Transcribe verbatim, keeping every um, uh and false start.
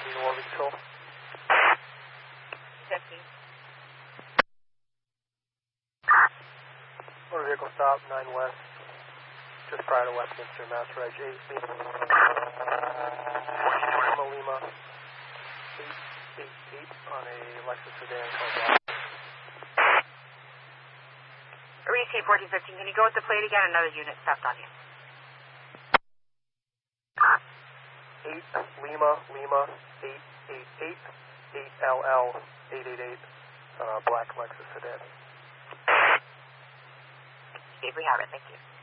New Orleans Hill. fifty. Motor vehicle stop, nine West, just prior to Westminster, Mass Reg eight, Lima, Lima, eight eight eight on a Lexus sedan called Black. Reach fourteen fifteen, can you go with the plate again? Another unit stepped on you. eight Lima, Lima, eight eight eight, eight L L, eight eight eight, uh, black Lexus sedan. Steve, we have it, thank you.